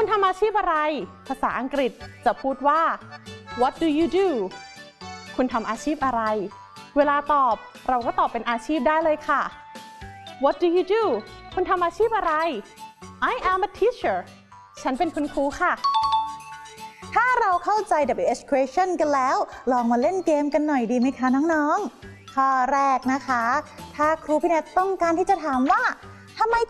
คุณทำอาชีพอะไรภาษาอังกฤษจะพูดว่า What do you do คุณทำอาชีพอะไรเวลาตอบเราก็ตอบเป็นอาชีพได้เลยค่ะ What do you do คุณทำอาชีพอะไร I am a teacher ฉันเป็นคุณครูค่ะถ้าเราเข้าใจ WH question กันแล้วลองมาเล่นเกมกันหน่อยดีไหมคะน้องๆข้อแรกนะคะถ้าครูพี่แนทต้องการที่จะถามว่าทำไม